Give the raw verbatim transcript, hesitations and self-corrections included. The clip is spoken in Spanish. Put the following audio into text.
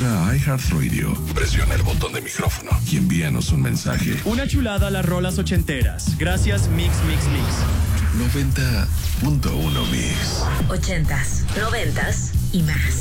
Entra a iHeartRadio, presiona el botón de micrófono y envíanos un mensaje. Una chulada a las rolas ochenteras. Gracias Mix Mix Mix. noventa punto uno Mix. Ochentas, noventas y más.